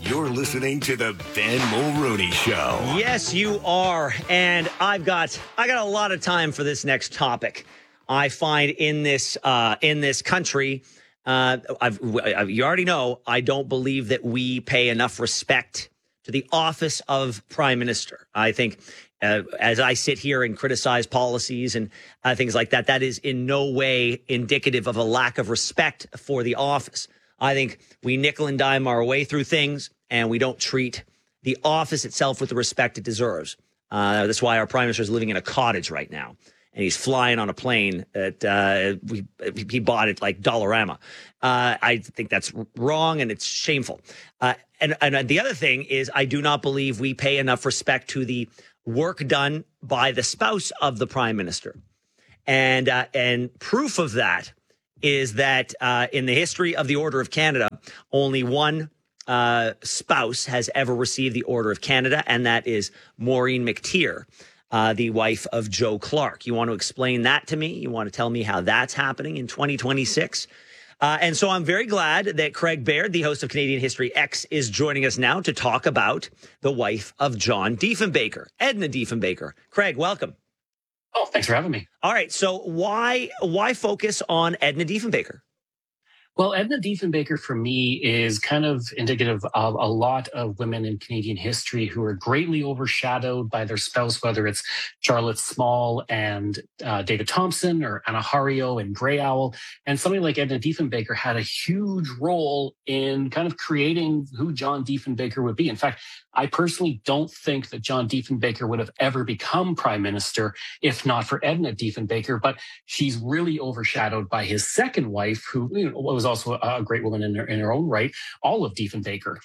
You're listening to the Ben Mulrooney Show. Yes, you are. And I got a lot of time for this next topic. I find in this country, you already know, I don't believe that we pay enough respect to the office of Prime Minister. I think as I sit here and criticize policies and things like that, that is in no way indicative of a lack of respect for the office. I think we nickel and dime our way through things, and we don't treat the office itself with the respect it deserves. That's why our Prime Minister is living in a cottage right now, and he's flying on a plane that he bought at like Dollarama. I think that's wrong, and it's shameful. And the other thing is, I do not believe we pay enough respect to the work done by the spouse of the Prime Minister. And proof of that is that in the history of the Order of Canada, only one spouse has ever received the Order of Canada, and that is Maureen McTeer, the wife of Joe Clark. You want to explain that to me? You want to tell me how that's happening in 2026? And so I'm very glad that Craig Baird, the host of Canadian History X, is joining us now to talk about the wife of John Diefenbaker, Edna Diefenbaker. Craig, welcome. Oh, thanks for having me. All right. So why focus on Edna Diefenbaker? Well, Edna Diefenbaker for me is kind of indicative of a lot of women in Canadian history who are greatly overshadowed by their spouse, whether it's Charlotte Small and David Thompson or Anna Hario and Grey Owl. And somebody like Edna Diefenbaker had a huge role in kind of creating who John Diefenbaker would be. In fact, I personally don't think that John Diefenbaker would have ever become prime minister if not for Edna Diefenbaker, but she's really overshadowed by his second wife, who was also a great woman in her own right, Olive Diefenbaker.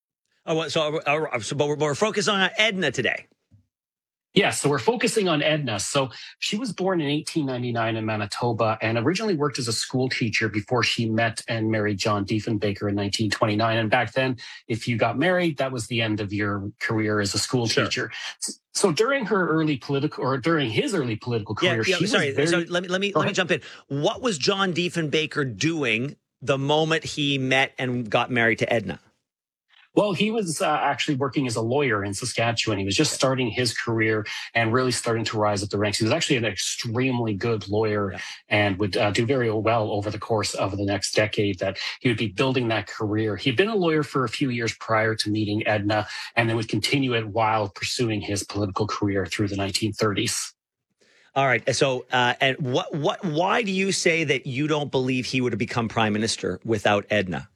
But we're focused on Edna today. Yeah, so we're focusing on Edna. So she was born in 1899 in Manitoba and originally worked as a school teacher before she met and married John Diefenbaker in 1929. And back then, if you got married, that was the end of your career as a school teacher. So during his early political career, let me jump in. What was John Diefenbaker doing the moment he met and got married to Edna? Well, he was actually working as a lawyer in Saskatchewan. He was just starting his career and really starting to rise up the ranks. He was actually an extremely good lawyer and would do very well over the course of the next decade, that he would be building that career. He'd been a lawyer for a few years prior to meeting Edna, and then would continue it while pursuing his political career through the 1930s. All right. So, and why do you say that you don't believe he would have become prime minister without Edna?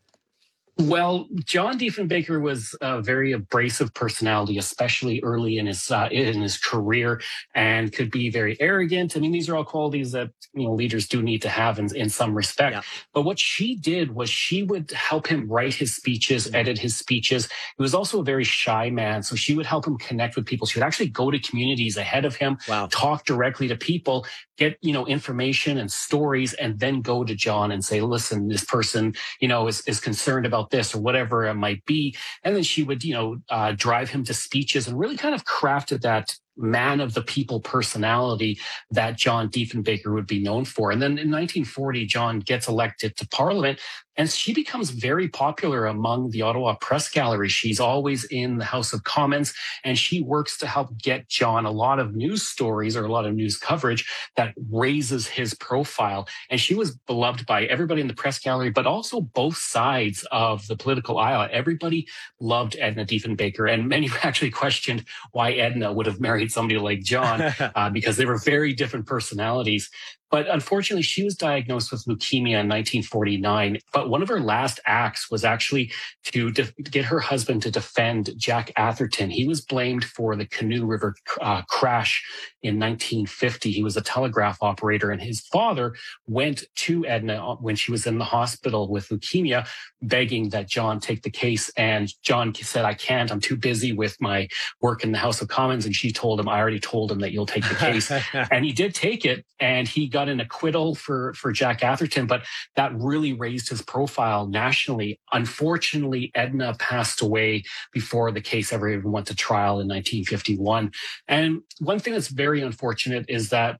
Well, John Diefenbaker was a very abrasive personality, especially early in his career, and could be very arrogant. I mean, these are all qualities that leaders do need to have in some respect. Yeah. But what she did was she would help him write his speeches, edit his speeches. He was also a very shy man, so she would help him connect with people. She would actually go to communities ahead of him, talk directly to people, get information and stories, and then go to John and say, "Listen, this person is concerned about this," or whatever it might be. And then she would, drive him to speeches and really kind of crafted that man of the people personality that John Diefenbaker would be known for. And then in 1940, John gets elected to Parliament, and she becomes very popular among the Ottawa Press Gallery. She's always in the House of Commons, and she works to help get John a lot of news stories or a lot of news coverage that raises his profile. And she was beloved by everybody in the press gallery, but also both sides of the political aisle. Everybody loved Edna Diefenbaker, and many actually questioned why Edna would have married somebody like John because they were very different personalities. But unfortunately, she was diagnosed with leukemia in 1949. But one of her last acts was actually to get her husband to defend Jack Atherton. He was blamed for the Canoe River crash in 1950. He was a telegraph operator, and his father went to Edna when she was in the hospital with leukemia, begging that John take the case. And John said, "I can't. I'm too busy with my work in the House of Commons." And she told him, "I already told him that you'll take the case." And he did take it, and he got an acquittal for Jack Atherton, but that really raised his profile nationally. Unfortunately, Edna passed away before the case ever even went to trial in 1951. And one thing that's very unfortunate is that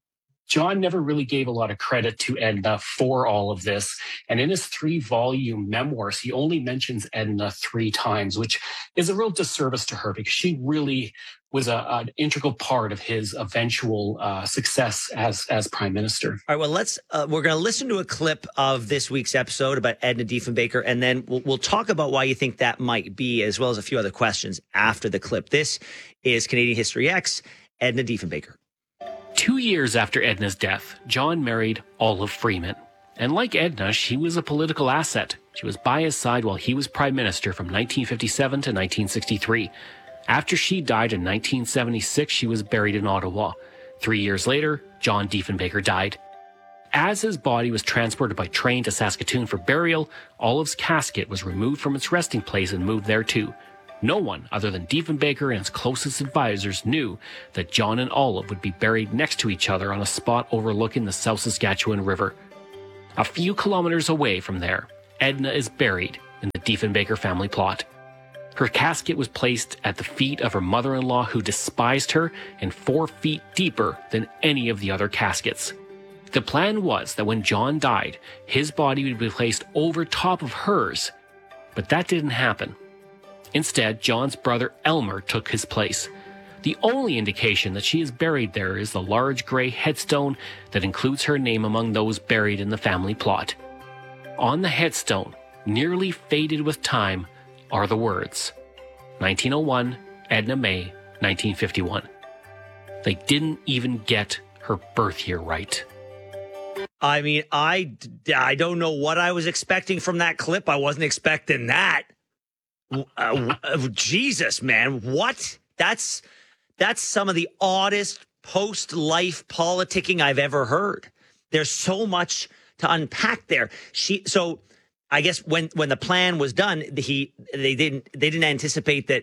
John never really gave a lot of credit to Edna for all of this. And in his 3-volume memoirs, he only mentions Edna 3 times, which is a real disservice to her because she really was an integral part of his eventual success as prime minister. All right, well, we're going to listen to a clip of this week's episode about Edna Diefenbaker, and then we'll talk about why you think that might be, as well as a few other questions after the clip. This is Canadian History X, Edna Diefenbaker. 2 years after Edna's death, John married Olive Freeman. And like Edna, she was a political asset. She was by his side while he was prime minister from 1957 to 1963. After she died in 1976, she was buried in Ottawa. 3 years later, John Diefenbaker died. As his body was transported by train to Saskatoon for burial, Olive's casket was removed from its resting place and moved there too. No one other than Diefenbaker and his closest advisors knew that John and Olive would be buried next to each other on a spot overlooking the South Saskatchewan River. A few kilometers away from there, Edna is buried in the Diefenbaker family plot. Her casket was placed at the feet of her mother-in-law, who despised her, and 4 feet deeper than any of the other caskets. The plan was that when John died, his body would be placed over top of hers, but that didn't happen. Instead, John's brother Elmer took his place. The only indication that she is buried there is the large gray headstone that includes her name among those buried in the family plot. On the headstone, nearly faded with time, are the words, 1901, Edna May, 1951. They didn't even get her birth year right. I mean, I don't know what I was expecting from that clip. I wasn't expecting that. Jesus, man, what? That's some of the oddest post-life politicking I've ever heard. There's so much to unpack there. So I guess when the plan was done, they didn't anticipate that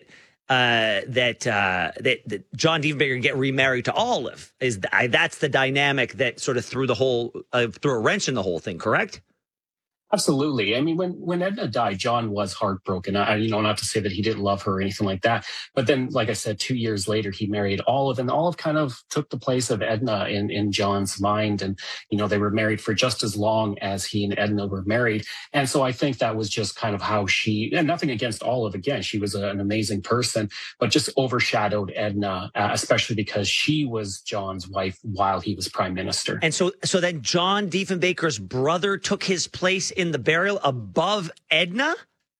John Diefenbaker can get remarried to Olive. That's the dynamic that sort of threw a wrench in the whole thing, correct? Absolutely. I mean, when Edna died, John was heartbroken. Not to say that he didn't love her or anything like that. But then, like I said, 2 years later, he married Olive, and Olive kind of took the place of Edna in John's mind. And, they were married for just as long as he and Edna were married. And so I think that was just kind of how and nothing against Olive. Again, she was an amazing person, but just overshadowed Edna, especially because she was John's wife while he was prime minister. And so then John Diefenbaker's brother took his place in the burial above Edna?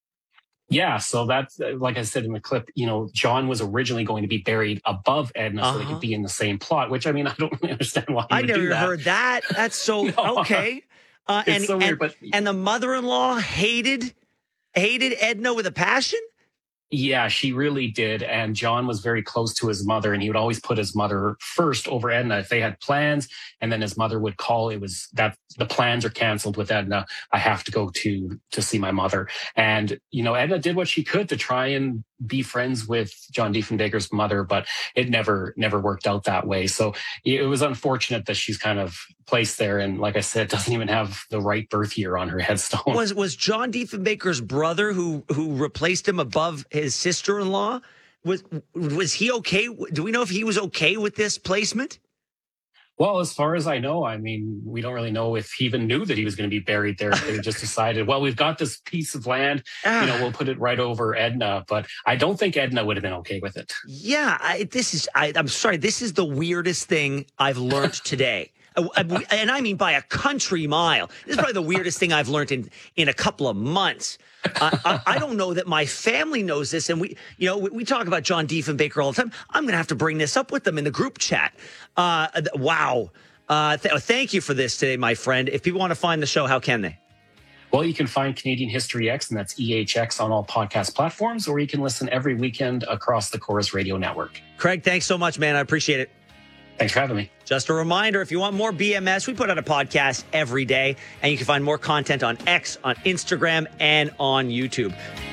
Yeah, so that's, like I said in the clip, John was originally going to be buried above Edna so they could be in the same plot, which, I mean, I don't really understand why he would do that. I never heard that. That's so, No, okay. It's so weird, but... And the mother-in-law hated Edna with a passion? Yeah, she really did. And John was very close to his mother, and he would always put his mother first over Edna. If they had plans, and then his mother would call, it was that the plans are canceled with Edna. I have to go to see my mother. And, Edna did what she could to try and be friends with John Diefenbaker's mother, but it never worked out that way. So it was unfortunate that she's kind of placed there. And like I said, doesn't even have the right birth year on her headstone. Was John Diefenbaker's brother who replaced him above his sister-in-law? Was he okay? Do we know if he was okay with this placement? Well, as far as I know, I mean, we don't really know if he even knew that he was going to be buried there. They just decided, well, we've got this piece of land, we'll put it right over Edna. But I don't think Edna would have been okay with it. Yeah, I'm sorry. This is the weirdest thing I've learned today. And I mean by a country mile. This is probably the weirdest thing I've learned in a couple of months. I don't know that my family knows this, and we talk about John Diefenbaker all the time. I'm going to have to bring this up with them in the group chat. Wow. Thank you for this today, my friend. If people want to find the show, how can they? Well, you can find Canadian History X, and that's EHX on all podcast platforms, or you can listen every weekend across the Chorus Radio Network. Craig, thanks so much, man. I appreciate it. Thanks for having me. Just a reminder, if you want more BMS, we put out a podcast every day, and you can find more content on X, on Instagram, and on YouTube.